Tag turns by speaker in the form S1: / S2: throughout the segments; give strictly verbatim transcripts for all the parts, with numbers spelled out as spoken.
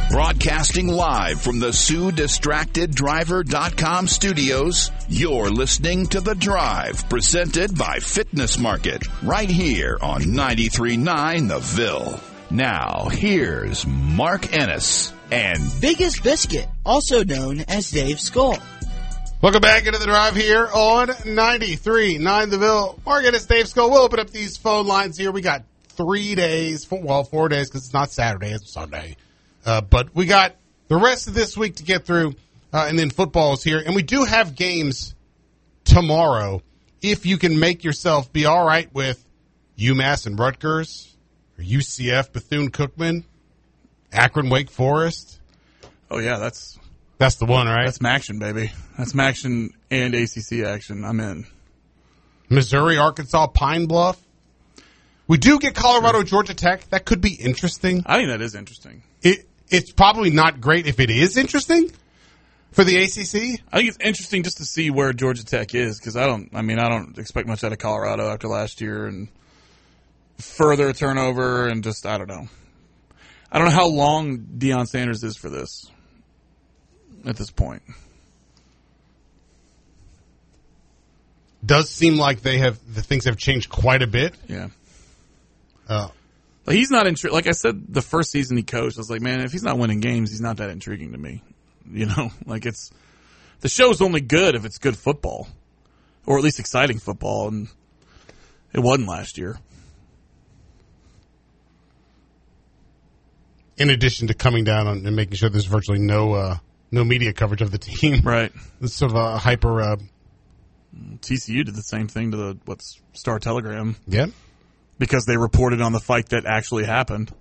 S1: Broadcasting live from the Sue Distracted Driver dot com studios, you're listening to The Drive, presented by Fitness Market, right here on ninety-three point nine The Ville. Now, here's Mark Ennis and
S2: Biggest Biscuit, also known as Dave Skull.
S3: Welcome back into The Drive here on ninety-three point nine The Ville. Mark Ennis, Dave Skull. We'll open up these phone lines here. We got three days, four, well, four days because it's not Saturday, it's Sunday. Uh, but we got the rest of this week to get through, uh, and then football is here. And we do have games tomorrow if you can make yourself be all right with UMass and Rutgers, or U C F, Bethune-Cookman, Akron, Wake Forest.
S4: Oh, yeah, that's
S3: that's the one, right?
S4: That's Maction, baby. That's Maction and A C C action. I'm in.
S3: Missouri, Arkansas, Pine Bluff. We do get Colorado, Georgia Tech. That could be interesting.
S4: I think that is interesting.
S3: It It's probably not great if it is interesting for the A C C.
S4: I think it's interesting just to see where Georgia Tech is because I don't. I mean, I don't expect much out of Colorado after last year and further turnover and just I don't know. I don't know how long Deion Sanders is for this at this point.
S3: Does seem like they have the things have changed quite a bit.
S4: Yeah.
S3: Uh,
S4: Like he's not intri- like I said the first season he coached, I was like, man, if he's not winning games, he's not that intriguing to me. You know, like it's the show's only good if it's good football, or at least exciting football, and it wasn't last year.
S3: In addition to coming down on, and making sure there's virtually no uh, no media coverage of the team,
S4: right?
S3: It's sort of a hyper. Uh,
S4: T C U did the same thing to the what's Star Telegram,
S3: yeah.
S4: Because they reported on the fight that actually happened.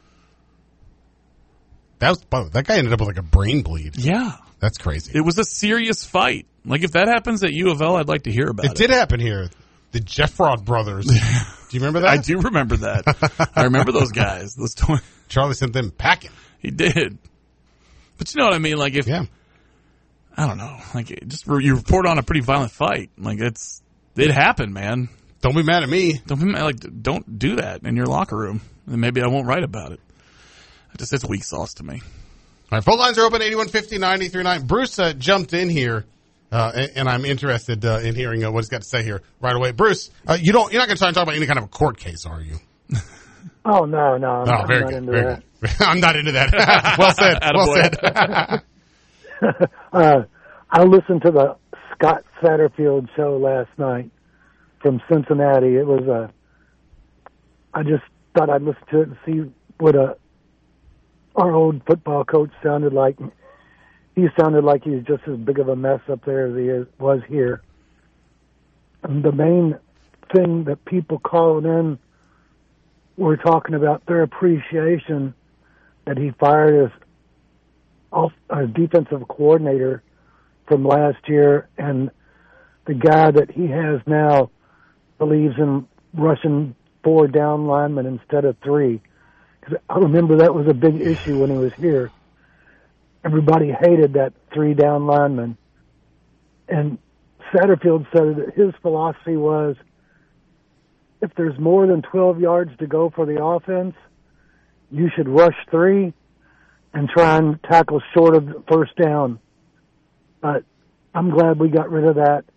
S3: That was oh, that guy ended up with like a brain bleed.
S4: Yeah.
S3: That's crazy.
S4: It was a serious fight. Like if that happens at U of L, I'd like to hear about it.
S3: It did happen here. The Jeffrod brothers. Do you remember that?
S4: I do remember that. I remember those guys. Those toy-
S3: Charlie sent them packing.
S4: He did. But you know what I mean? Like if
S3: yeah.
S4: I don't know. Like just you report on a pretty violent fight. Like it's it happened, man.
S3: Don't be mad at me.
S4: Don't be mad, like don't do that in your locker room, and maybe I won't write about it. It just it's weak sauce to me.
S3: All right, phone lines are open eighty-one fifty, ninety-three point nine. Bruce uh, jumped in here, uh, and, and I'm interested uh, in hearing uh, what he's got to say here right away. Bruce, uh, you don't you're not going to try and talk about any kind of a court case, are you?
S5: Oh no, no, I'm,
S3: oh,
S5: I'm
S3: very
S5: not
S3: good,
S5: into
S3: very
S5: that.
S3: Good. I'm not into that. Well said. Well said.
S5: uh, I listened to the Scott Satterfield show last night from Cincinnati. It was a. I just thought I'd listen to it and see what a our old football coach sounded like. He sounded like he's just as big of a mess up there as he is, was here. And the main thing that people calling in were talking about their appreciation that he fired his, off, his defensive coordinator from last year, and the guy that he has now believes in rushing four down linemen instead of three. Because I remember that was a big issue when he was here. Everybody hated that three down lineman. And Satterfield said that his philosophy was if there's more than twelve yards to go for the offense, you should rush three and try and tackle short of the first down. But I'm glad we got rid of that.